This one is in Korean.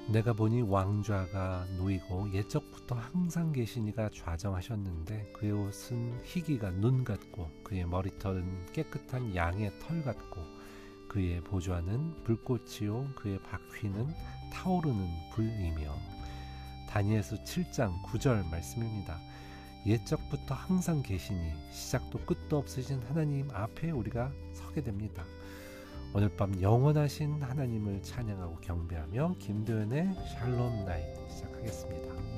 내가 보니 왕좌가 놓이고 옛적부터 항상 계시니가 좌정하셨는데 그의 옷은 희기가 눈 같고 그의 머리털은 깨끗한 양의 털 같고 그의 보좌는 불꽃이요 그의 바퀴는 타오르는 불이며. 다니엘서 7장 9절 말씀입니다. 옛적부터 항상 계시니 시작도 끝도 없으신 하나님 앞에 우리가 서게 됩니다. 오늘 밤 영원하신 하나님을 찬양하고 경배하며 김도연의 샬롬 나잇 시작하겠습니다.